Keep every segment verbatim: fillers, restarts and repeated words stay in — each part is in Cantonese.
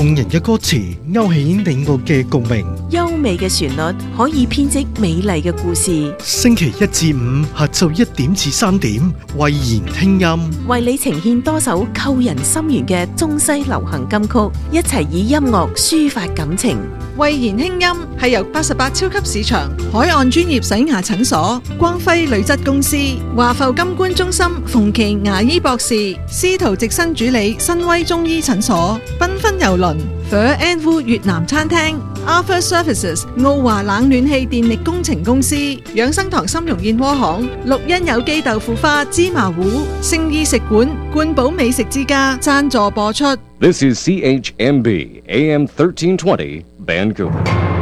動人嘅歌詞勾起你我嘅共鳴， 優美嘅旋律可以編織美麗嘅故事。 星期一至五下晝一點至三點，慧言聽音， 為你呈現多首扣人心弦嘅中西流行金曲，一齊以音樂抒發感情。 慧言輕音係由八十八超級市場、海岸專業洗牙診所、光輝鋁質公司、華埠金冠中心、馮琪牙醫博士、司徒直生主理新威中醫診所、繽紛郵輪、Phở and Vu 越南餐廳、Arthur Services 澳華冷暖氣電力工程公司、養生堂參茸燕窩行、綠茵有機豆腐花芝麻糊、聖意食館、冠寶美食之家贊助播出。 This is C H M B A M thirteen twenty Vancouver。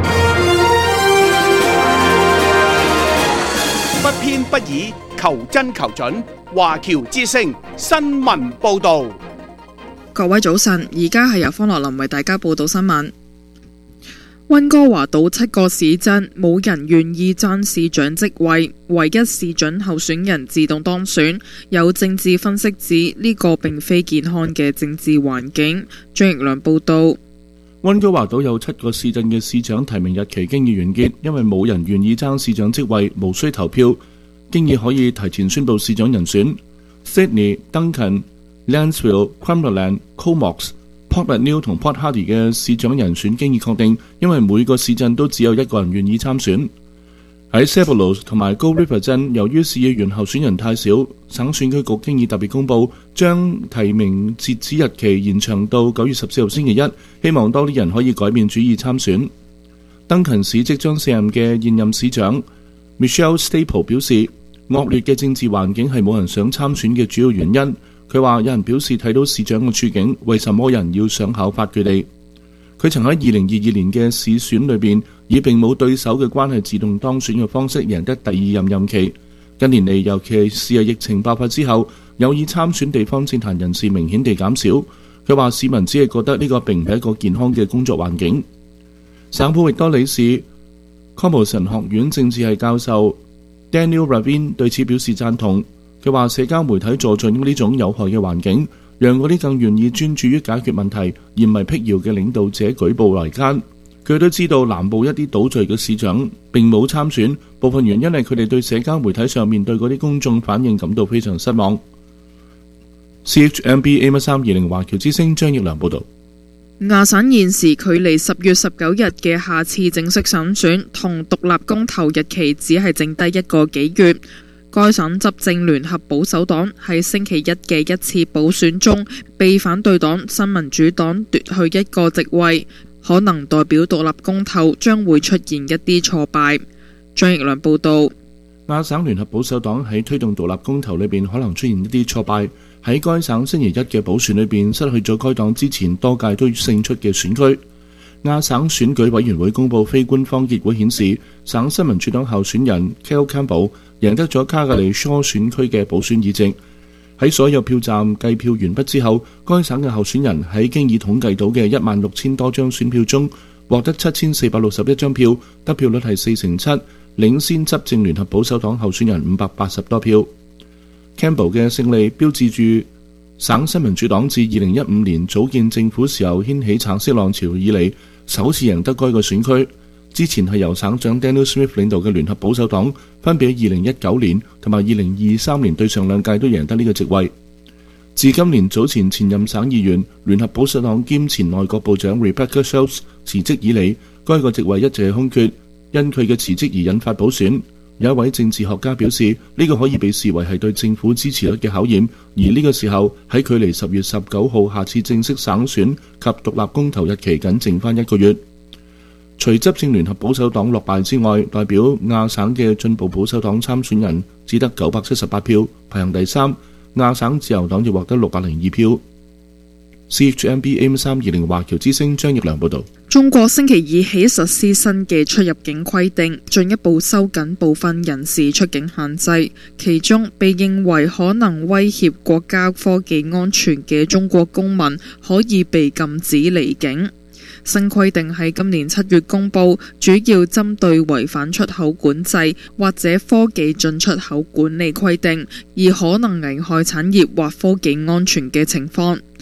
不偏不倚，求真求準。華僑之聲新聞報導。 各位早晨，而家係由方樂林為大家報道新聞。溫哥華島七個市鎮冇人願意爭市長職位，唯一市長候選人自動當選。有政治分析指呢個並非健康嘅政治環境。張奕良報道。 溫哥華島有七個市鎮嘅市長提名日期經已完結，因為冇人願意爭市長職位，無需投票，經已可以提前宣布市長人選。Sydney、Duncan、Lanceville、Cumberland、Comox、Port McNeill 同 Port Hardy 嘅市長人選經已確定，因為每個市鎮都只有一個人願意參選。喺 Sebelos 同埋 Gold River 鎮，由於市議員候選人太少，省選舉局經已特別公佈，將提名截止日期延長到九月十四號星期一，希望多啲人可以改變主意參選。登勤市即將卸任嘅現任市長 Michelle Staple 表示，惡劣嘅政治環境係冇人想參選嘅主要原因。佢話有人表示睇到市長嘅處境，為什麼人要想效法佢哋？佢曾喺二零二二年嘅市選裏邊，以並冇對手嘅關係自動當選嘅方式贏得第二任任期。近年嚟，尤其係是疫情爆發之後，有意參選地方政壇人士明顯地減少。佢話市民只係覺得呢個並唔係一個健康嘅工作環境。省府域多理事 Combos 神學院政治系教授 Daniel Ravin 對此表示贊同。佢話社交媒體助進呢種有害嘅環境，讓嗰啲更願意專注於解決問題而唔係闢謠嘅領導者舉步維艱。佢都知道南部一啲島嶼嘅市長並冇參選，部分原因係佢哋對社交媒體上面對嗰啲公眾反應感到非常失望。C H M B A M 三二零華僑之聲張奕良報導。 亞省現時距離十月十九日嘅下次正式省選同獨立公投日期只係剩低一個幾月。該省執政聯合保守黨喺星期一嘅一次補選中，被反對黨新民主黨奪去一個席位，可能代表獨立公投將會出現一啲挫敗。張奕良報導。 亞省聯合保守黨喺推動獨立公投裏邊可能出現一啲挫敗，喺該省星期一嘅補選裏邊失去咗該黨之前多屆都勝出嘅選區。亞省選舉委員會公佈非官方結果顯示，省新民主黨候選人 Kel Campbell 贏得咗卡格里疏選區嘅補選議席。喺所有票站計票完畢之後，該省嘅候選人喺經已統計到嘅一萬六千多張選票中，獲得七千四百六十一張票，得票率係四成七，領先執政聯合保守黨候選人五百八十多票。Campbell 嘅勝利標誌住省新民主黨自二零一五年組建政府時候掀起橙色浪潮以嚟，首次贏得該個選區。之前係由省長 Daniel Smith 領導嘅聯合保守黨，分別喺二零一九年同埋二零二三年對上兩屆都贏得呢個席位。自今年早前前任省議員、聯合保守黨兼前內閣部長 Rebecca Schultz 辭職以嚟，該個席位一直係空缺，因佢嘅辭職而引發補選。有一位政治學家表示，呢個可以被視為係對政府支持率嘅考驗，而呢個時候喺距離十月十九號下次正式省選及獨立公投日期僅剩翻一個月。除執政聯合保守黨落敗之外，代表亞省嘅進步保守黨參選人只得九百七十八票，排行第三。亞省自由黨就獲得六百零二票。C H M B A M 三二零華僑之聲張奕良報導。 中國星期二起實施新嘅出入境規定，進一步收緊部分人士出境限制，其中被認為可能威脅國家科技安全嘅中國公民可以被禁止離境。新規定喺今年七月公佈，主要針對違反出口管制或者科技進出口管理規定，而可能危害產業或科技安全嘅情況。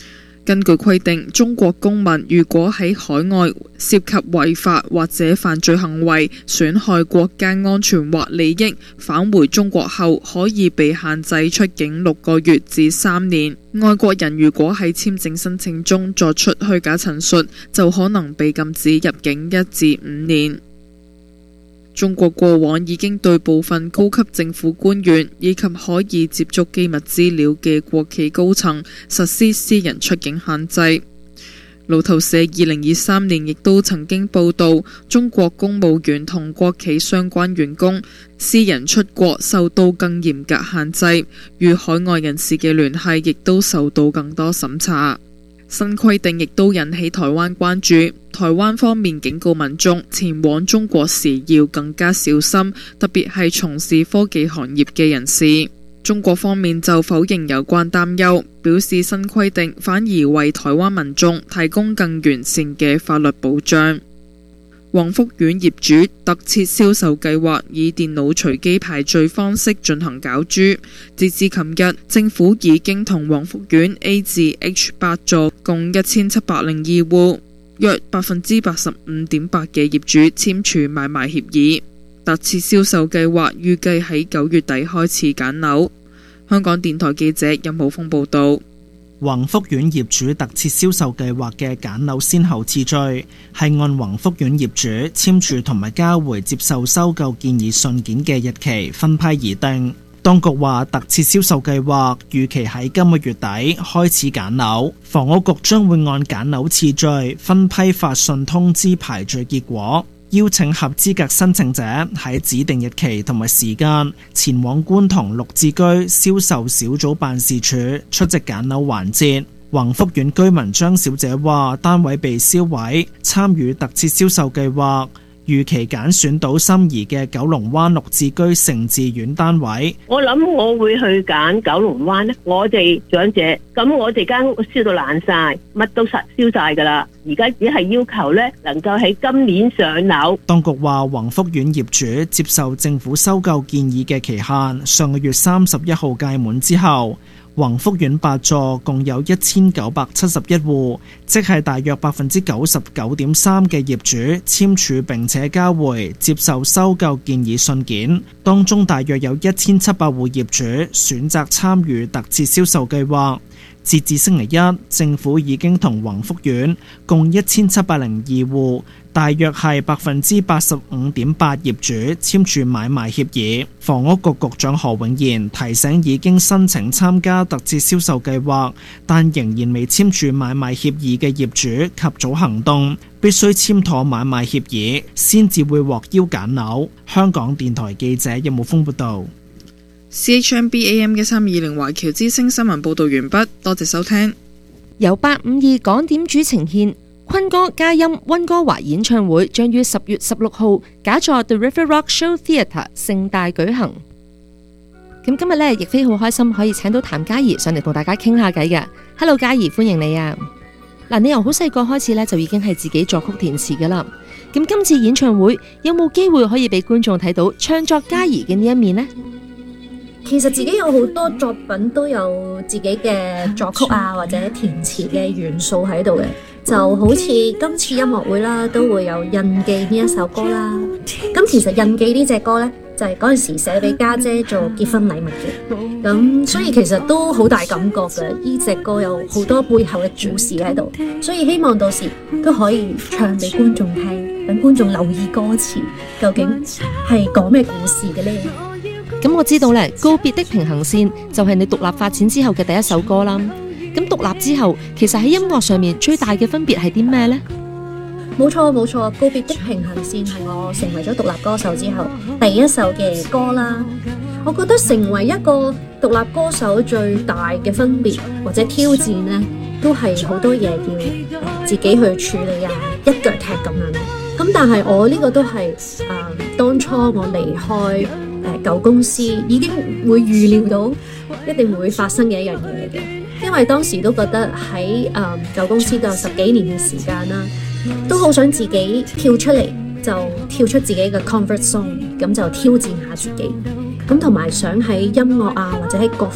根據規定，中國公民如果喺海外涉及違法或者犯罪行為，損害國家安全或利益，返回中國後可以被限制出境六個月至三年。外國人如果喺簽證申請中作出虛假陳述，就可能被禁止入境一至五年。中國過往已經對部分高級政府官員以及可以接觸機密資料嘅國企高層實施私人出境限制。路透社二零二三年亦都曾經報道，中國公務員同國企相關員工私人出國受到更嚴格限制，與海外人士嘅聯繫亦都受到更多審查。新規定亦都引起台灣關注，台灣方面警告民眾前往中國時要更加小心，特別係從事科技行業嘅人士。中國方面就否認有關擔憂，表示新規定反而為台灣民眾提供更完善嘅法律保障。宏福苑業主特設銷售計劃以電腦隨機排序方式進行攪珠，截至琴日，政府已經同宏福苑 A 至 H 八座共一千七百零二戶，約百分之八十五點八嘅業主簽署買賣協議。特設銷售計劃預計喺九月底開始揀樓。香港電台記者任浩峰報道。 宏福苑業主特設銷售計劃嘅揀樓先後次序係按宏福苑業主簽署同埋交回接受收購建議信件嘅日期分批而定。當局話特設銷售計劃預期喺今個月底開始揀樓，房屋局將會按揀樓次序分批發信通知排序結果，邀請合資格申請者喺指定日期同埋時間前往觀塘綠置居銷售小組辦事處出席揀樓環節。宏福苑居民張小姐話單位被銷毀，參與特設銷售計劃，預期揀選到心儀嘅九龍灣綠置居盛智苑單位。 我諗我會去揀九龍灣咧，我哋長者，咁我哋間屋燒到爛晒，乜都實燒晒噶啦。而家只係要求咧，能夠喺今年上樓。 當局話宏福苑業主接受政府收購建議嘅期限上個月三十一號屆滿之後，宏福苑八座共有一千九百七十一戶，即係大約百分之九十九點三嘅業主簽署並且交回接受收購建議信件，當中大約有一千七百戶業主選擇參與特設銷售計劃。截至星期一，政府已經同宏福苑共一千七百零二戶，大約係百分之八十五點八業主簽署買賣協議。房屋局局長何永賢提醒已經申請參加特設銷售計劃，但仍然未簽署買賣協議嘅業主及早行動，必須簽妥買賣協議先至會獲邀揀樓。香港電台記者任武峰報道。 C H M B A M 一三二零華僑之聲新聞報道完畢，多謝收聽。 由八五二港點主呈獻坤哥嘉音溫哥華演唱會，將於十月十六號假座 The River Rock Show Theatre 盛大舉行。咁今日呢，亦非好開心可以請到譚嘉儀上嚟同大家傾下偈嘅。Hello， 嘉儀，歡迎你啊！嗱，你由好細個開始呢，就已經係自己作曲填詞噶啦。咁今次演唱會有冇機會可以俾觀眾睇到唱作嘉儀嘅呢一面呢？ 其實自己有好多作品都有自己嘅作曲啊或者填詞嘅元素喺度嘅，就好似今次音樂會啦都會有印記呢一首歌啦。咁其實印記呢隻歌呢，就係嗰陣時寫俾家姐做結婚禮物嘅，咁所以其實都好大感覺嘅。呢隻歌有好多背後嘅故事喺度，所以希望到時都可以唱俾觀眾聽，等觀眾留意歌詞究竟係講咩故事嘅呢？ 咁我知道咧，告別的平行線就係你獨立發展之後嘅第一首歌啦。咁獨立之後，其實喺音樂上面最大嘅分別係啲咩呢？ 冇錯冇錯，告別的平行線係我成為咗獨立歌手之後第一首嘅歌啦。我覺得成為一個獨立歌手最大嘅分別或者挑戰呢，都係好多嘢要自己去處理啊，一腳踢咁樣咯。咁但係我呢個都係誒、呃、當初我離開誒、呃、舊公司已經會預料到一定會發生嘅一樣嘢嘅，因為當時都覺得喺誒、呃、舊公司都有十幾年嘅時間啦，都好想自己跳出嚟，就跳出自己嘅 comfort zone， 咁就挑戰下自己，咁同埋想喺音樂啊或者喺各